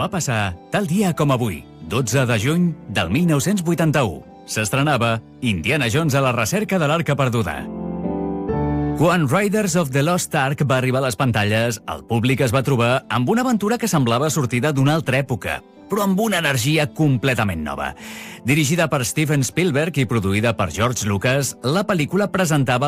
va passar tal dia com avui, 12 de juny del 1981. S'estrenava Indiana Jones a la recerca de l'Arca Perduda. Quan Riders of the Lost Ark va arribar a les pantalles, el públic es va trobar amb una aventura que semblava sortida d'una altra època, però amb una energia completament nova. Dirigida per Steven Spielberg i produïda per George Lucas, la pel·lícula presentava